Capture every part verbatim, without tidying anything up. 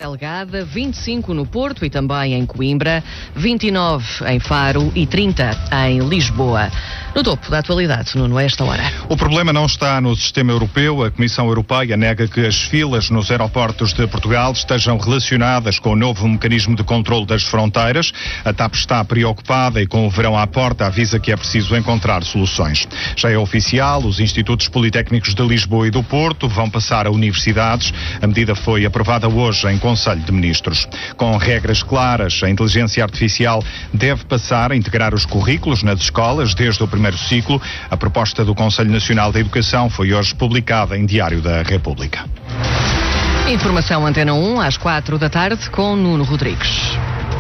Delgada, vinte e cinco no Porto e também em Coimbra, vinte e nove em Faro e trinta em Lisboa. No topo da atualidade, Nuno, a esta hora. O problema não está no sistema europeu. A Comissão Europeia nega que as filas nos aeroportos de Portugal estejam relacionadas com o novo mecanismo de controle das fronteiras. A TAP está preocupada e, com o verão à porta, avisa que é preciso encontrar soluções. Já é oficial, os institutos politécnicos de Lisboa e do Porto vão passar a universidades. A medida foi aprovada hoje em Conselho de Ministros. Com regras claras, a inteligência artificial deve passar a integrar os currículos nas escolas desde o primeiro ciclo. A proposta do Conselho Nacional da Educação foi hoje publicada em Diário da República. Informação Antena um, às quatro da tarde, com Nuno Rodrigues.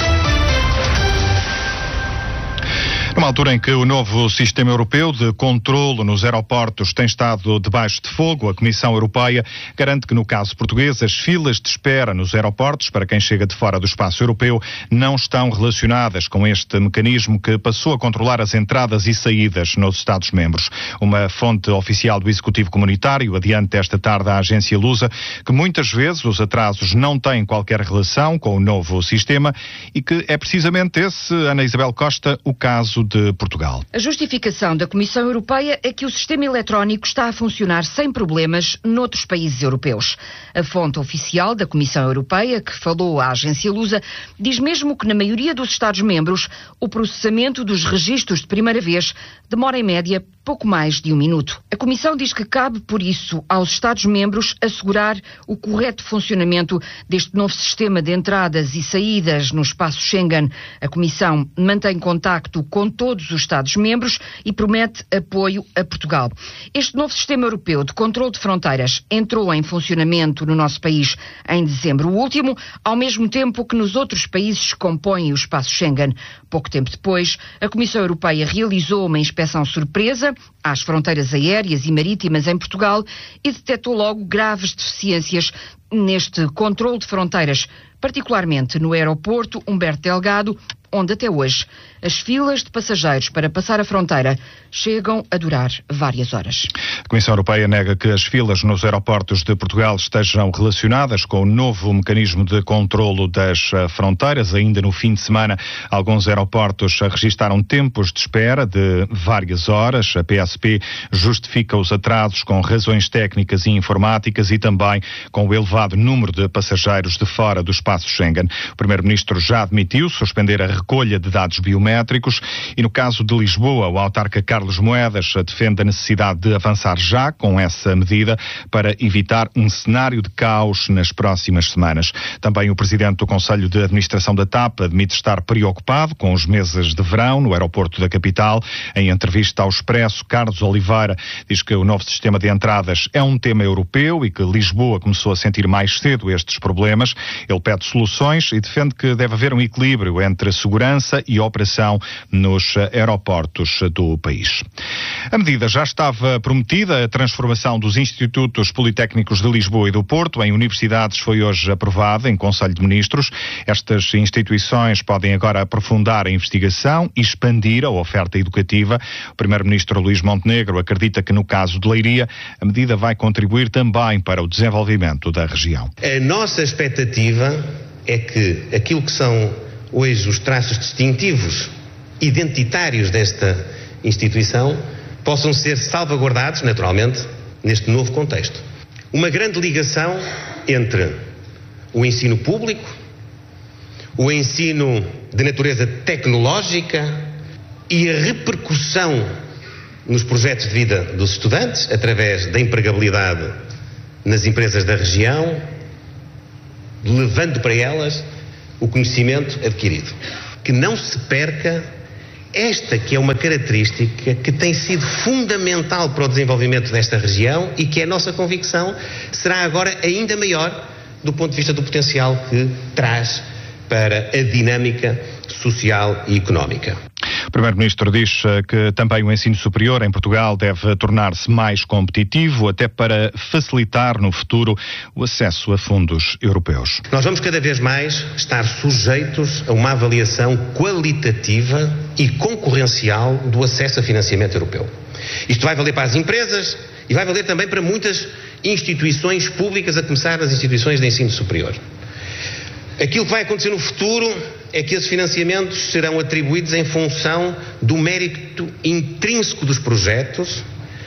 Numa altura em que o novo sistema europeu de controlo nos aeroportos tem estado debaixo de fogo, a Comissão Europeia garante que, no caso português, as filas de espera nos aeroportos para quem chega de fora do espaço europeu não estão relacionadas com este mecanismo que passou a controlar as entradas e saídas nos Estados-membros. Uma fonte oficial do Executivo Comunitário adianta esta tarde à agência Lusa que muitas vezes os atrasos não têm qualquer relação com o novo sistema e que é precisamente esse, Ana Isabel Costa, o caso de Portugal. A justificação da Comissão Europeia é que o sistema eletrónico está a funcionar sem problemas noutros países europeus. A fonte oficial da Comissão Europeia, que falou à agência Lusa, diz mesmo que na maioria dos Estados-membros o processamento dos registros de primeira vez demora em média pouco mais de um minuto. A Comissão diz que cabe, por isso, aos Estados-membros assegurar o correto funcionamento deste novo sistema de entradas e saídas no espaço Schengen. A Comissão mantém contacto com todos os Estados-membros e promete apoio a Portugal. Este novo sistema europeu de controle de fronteiras entrou em funcionamento no nosso país em dezembro último, ao mesmo tempo que nos outros países que compõem o espaço Schengen. Pouco tempo depois, a Comissão Europeia realizou uma inspeção surpresa às fronteiras aéreas e marítimas em Portugal e detectou logo graves deficiências neste controle de fronteiras, particularmente no aeroporto Humberto Delgado, onde até hoje as filas de passageiros para passar a fronteira chegam a durar várias horas. A Comissão Europeia nega que as filas nos aeroportos de Portugal estejam relacionadas com o novo mecanismo de controlo das fronteiras. Ainda no fim de semana, alguns aeroportos registaram tempos de espera de várias horas. A P S P justifica os atrasos com razões técnicas e informáticas e também com o elevado número de passageiros de fora do espaço Schengen. O Primeiro-Ministro já admitiu suspender a recolha de dados biométricos e, no caso de Lisboa, o autarca Carlos Moedas defende a necessidade de avançar já com essa medida para evitar um cenário de caos nas próximas semanas. Também o presidente do Conselho de Administração da TAP admite estar preocupado com os meses de verão no aeroporto da capital. Em entrevista ao Expresso, Carlos Oliveira diz que o novo sistema de entradas é um tema europeu e que Lisboa começou a sentir mais cedo estes problemas. Ele pede soluções e defende que deve haver um equilíbrio entre segurança e operação nos aeroportos do país. A medida já estava prometida. A transformação dos institutos politécnicos de Lisboa e do Porto em universidades foi hoje aprovada em Conselho de Ministros. Estas instituições podem agora aprofundar a investigação e expandir a oferta educativa. O Primeiro-Ministro Luís Montenegro acredita que, no caso de Leiria, a medida vai contribuir também para o desenvolvimento da região. A nossa expectativa é que aquilo que são hoje os traços distintivos, identitários desta instituição, possam ser salvaguardados, naturalmente, neste novo contexto. Uma grande ligação entre o ensino público, o ensino de natureza tecnológica e a repercussão nos projetos de vida dos estudantes, através da empregabilidade nas empresas da região, levando para elas o conhecimento adquirido. Que não se perca esta que é uma característica que tem sido fundamental para o desenvolvimento desta região e que é a nossa convicção será agora ainda maior do ponto de vista do potencial que traz para a dinâmica social e económica. O Primeiro-Ministro diz que também o ensino superior em Portugal deve tornar-se mais competitivo, até para facilitar no futuro o acesso a fundos europeus. Nós vamos cada vez mais estar sujeitos a uma avaliação qualitativa e concorrencial do acesso a financiamento europeu. Isto vai valer para as empresas e vai valer também para muitas instituições públicas, a começar das instituições de ensino superior. Aquilo que vai acontecer no futuro é que esses financiamentos serão atribuídos em função do mérito intrínseco dos projetos,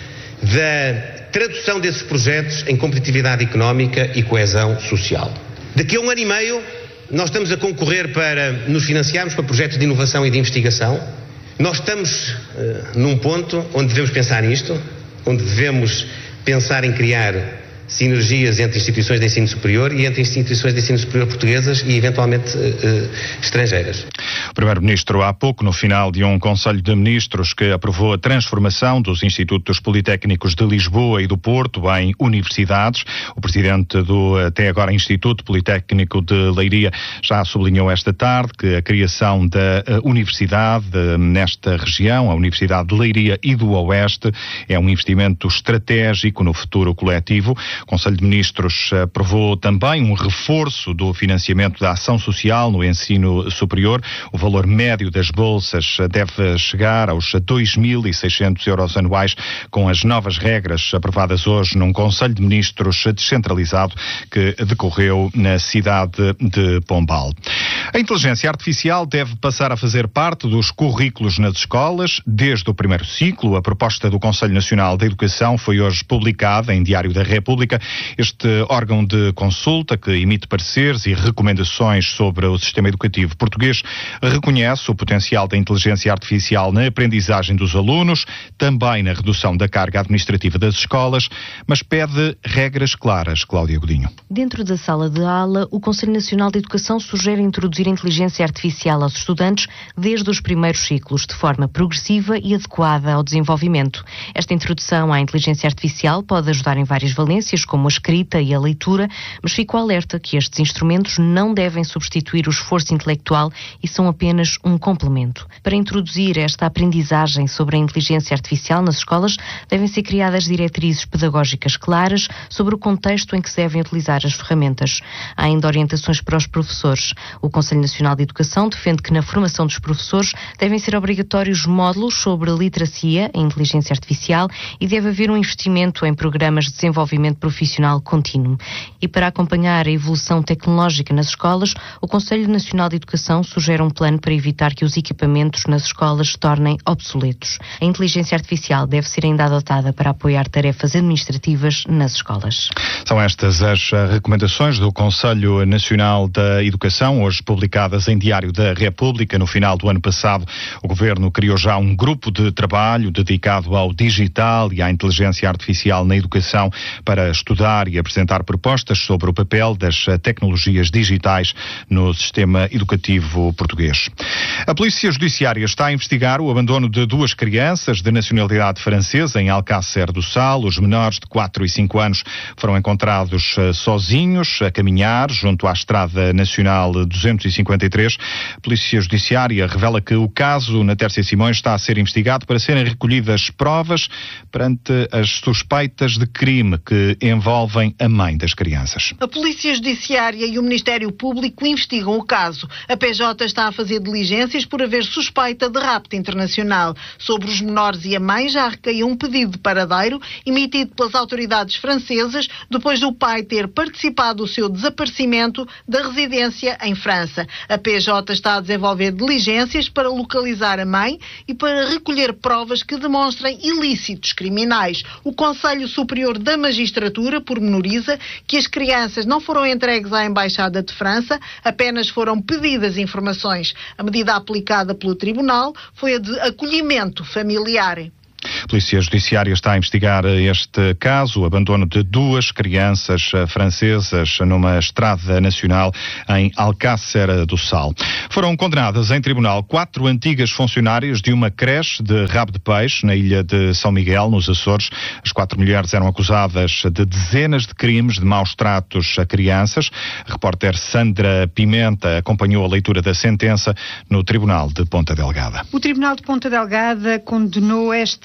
da tradução desses projetos em competitividade económica e coesão social. Daqui a um ano e meio, nós estamos a concorrer para nos financiarmos para projetos de inovação e de investigação. Nós estamos uh, num ponto onde devemos pensar nisto, onde devemos pensar em criar sinergias entre instituições de ensino superior e entre instituições de ensino superior portuguesas e, eventualmente, uh, estrangeiras. O Primeiro-Ministro, há pouco, no final de um Conselho de Ministros que aprovou a transformação dos Institutos Politécnicos de Lisboa e do Porto em universidades, o Presidente do, até agora, Instituto Politécnico de Leiria já sublinhou esta tarde que a criação da universidade nesta região, a Universidade de Leiria e do Oeste, é um investimento estratégico no futuro coletivo. O Conselho de Ministros aprovou também um reforço do financiamento da ação social no ensino superior. O valor médio das bolsas deve chegar aos dois mil e seiscentos euros anuais, com as novas regras aprovadas hoje num Conselho de Ministros descentralizado que decorreu na cidade de Pombal. A inteligência artificial deve passar a fazer parte dos currículos nas escolas desde o primeiro ciclo. A proposta do Conselho Nacional da Educação foi hoje publicada em Diário da República. Este órgão de consulta, que emite pareceres e recomendações sobre o sistema educativo português, reconhece o potencial da inteligência artificial na aprendizagem dos alunos, também na redução da carga administrativa das escolas, mas pede regras claras. Cláudia Godinho. Dentro da sala de aula, o Conselho Nacional de Educação sugere introduzir a inteligência artificial aos estudantes desde os primeiros ciclos, de forma progressiva e adequada ao desenvolvimento. Esta introdução à inteligência artificial pode ajudar em várias valências, como a escrita e a leitura, mas fico alerta que estes instrumentos não devem substituir o esforço intelectual e são apenas um complemento. Para introduzir esta aprendizagem sobre a inteligência artificial nas escolas, devem ser criadas diretrizes pedagógicas claras sobre o contexto em que se devem utilizar as ferramentas. Há ainda orientações para os professores. O Conselho Nacional de Educação defende que na formação dos professores devem ser obrigatórios módulos sobre literacia e inteligência artificial e deve haver um investimento em programas de desenvolvimento profissional contínuo. E para acompanhar a evolução tecnológica nas escolas, o Conselho Nacional de Educação sugere um plano para evitar que os equipamentos nas escolas se tornem obsoletos. A inteligência artificial deve ser ainda adotada para apoiar tarefas administrativas nas escolas. São estas as recomendações do Conselho Nacional da Educação, hoje publicadas em Diário da República. No final do ano passado, o Governo criou já um grupo de trabalho dedicado ao digital e à inteligência artificial na educação para estudar e apresentar propostas sobre o papel das tecnologias digitais no sistema educativo português. A Polícia Judiciária está a investigar o abandono de duas crianças de nacionalidade francesa em Alcácer do Sal. Os menores de quatro e cinco anos foram encontrados sozinhos a caminhar junto à Estrada Nacional duzentos e cinquenta e três. A Polícia Judiciária revela que o caso na Tércia Simões está a ser investigado para serem recolhidas provas perante as suspeitas de crime que envolvem a mãe das crianças. A Polícia Judiciária e o Ministério Público investigam o caso. A P J está a fazer diligências por haver suspeita de rapto internacional. Sobre os menores e a mãe já recaiu um pedido de paradeiro emitido pelas autoridades francesas depois do pai ter participado do seu desaparecimento da residência em França. A P J está a desenvolver diligências para localizar a mãe e para recolher provas que demonstrem ilícitos criminais. O Conselho Superior da Magistratura pormenoriza que as crianças não foram entregues à Embaixada de França, apenas foram pedidas informações. A medida aplicada pelo Tribunal foi a de acolhimento familiar. A Polícia Judiciária está a investigar este caso, o abandono de duas crianças francesas numa estrada nacional em Alcácer do Sal. Foram condenadas em tribunal quatro antigas funcionárias de uma creche de Rabo de Peixe, na ilha de São Miguel, nos Açores. As quatro mulheres eram acusadas de dezenas de crimes de maus tratos a crianças. A repórter Sandra Pimenta acompanhou a leitura da sentença no Tribunal de Ponta Delgada. O Tribunal de Ponta Delgada condenou esta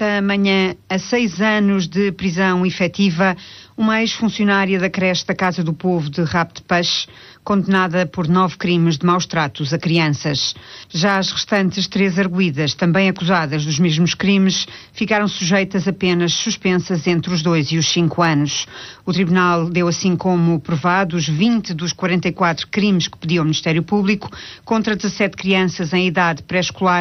esta manhã a seis anos de prisão efetiva uma ex-funcionária da creche da Casa do Povo de Rabo de Peixe, condenada por nove crimes de maus tratos a crianças. Já as restantes três arguidas, também acusadas dos mesmos crimes, ficaram sujeitas a penas suspensas entre os dois e os cinco anos. O Tribunal deu assim como provados vinte dos quarenta e quatro crimes que pediu o Ministério Público contra dezassete crianças em idade pré-escolar,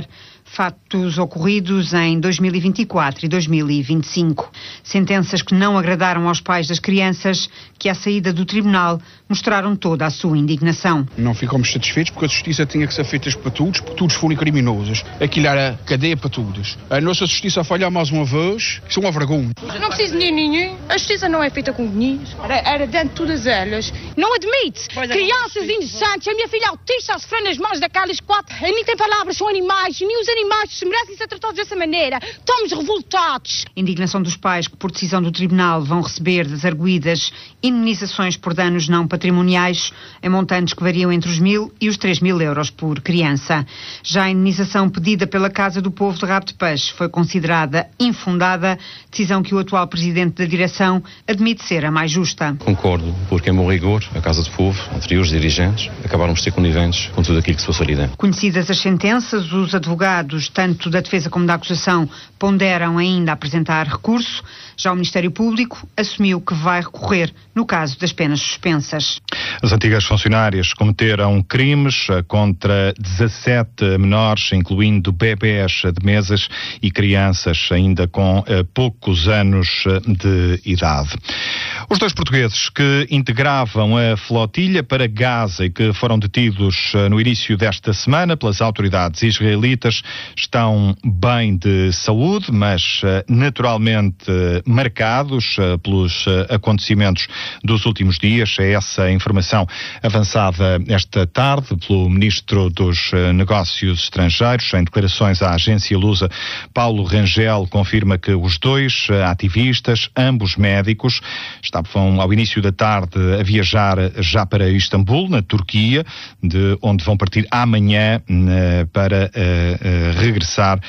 fatos ocorridos em dois mil e vinte e quatro e dois mil e vinte e cinco. Sentenças que não agradaram aos pais das crianças, que à saída do tribunal mostraram toda a sua indignação. Não ficamos satisfeitos porque a justiça tinha que ser feita para todos, porque todos foram criminosos. Aquilo era cadeia para todos. A nossa justiça falha mais uma vez, isso é uma vergonha. Não preciso de dinheiro nenhum. A justiça não é feita com dinheiro. Era, era dentro de todas elas. Não admite. Crianças inocentes, a minha filha autista a sofrer nas mãos daquelas quatro. A mim tem palavras, são animais, nem os animais se merecem ser tratados dessa maneira. Estamos revoltados. Indignação dos pais que, por decisão do tribunal, vão receber das arguidas indemnizações por danos não patrimoniais em montantes que variam entre os mil e os três mil euros por criança. Já a indemnização pedida pela Casa do Povo de Rabo de Peixe foi considerada infundada, decisão que o atual presidente da direção admite ser a mais justa. Concordo, porque em bom rigor, a Casa do Povo, anteriores dirigentes, acabaram por ser coniventes com tudo aquilo que se passou ali dentro. Conhecidas as sentenças, os advogados, tanto da defesa como da acusação, ponderam ainda apresentar recurso. Já o Ministério Público assumiu que vai recorrer no caso das penas suspensas. As antigas funcionárias cometeram crimes contra dezassete menores, incluindo bebés de meses e crianças ainda com eh, poucos anos de idade. Os dois portugueses que integravam a flotilha para Gaza e que foram detidos no início desta semana pelas autoridades israelitas estão bem de saúde, mas naturalmente marcados pelos acontecimentos dos últimos dias. É essa a informação avançada esta tarde pelo Ministro dos Negócios Estrangeiros. Em declarações à agência Lusa, Paulo Rangel confirma que os dois ativistas, ambos médicos, estavam ao início da tarde a viajar já para Istambul, na Turquia, de onde vão partir amanhã para regressar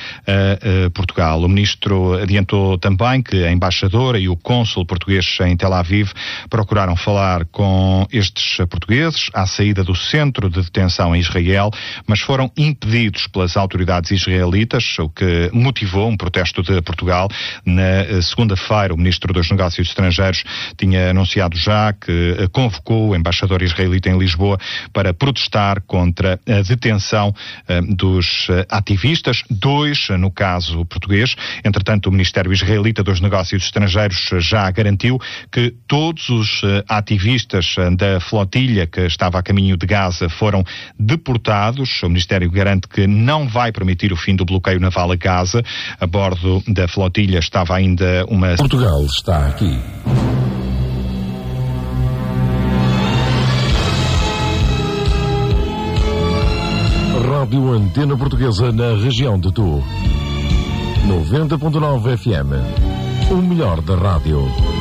a Portugal. O Ministro adiantou também que a embaixadora e o cônsul português em Tel Aviv procuraram falar com estes portugueses à saída do centro de detenção em Israel, mas foram impedidos pelas autoridades israelitas, o que motivou um protesto de Portugal. Na segunda-feira, o Ministro dos Negócios Estrangeiros tinha anunciado já que convocou o embaixador israelita em Lisboa para protestar contra a detenção dos ativistas, dois no caso português. Entretanto, o Ministério Israelita dos Negócios Estrangeiros já garantiu que todos os ativistas da flotilha que estava a caminho de Gaza foram deportados. O Ministério garante que não vai permitir o fim do bloqueio naval a Gaza. A bordo da flotilha estava ainda uma... Portugal está aqui. Rádio Antena Portuguesa na região de Tu. noventa ponto nove F M. O melhor da rádio.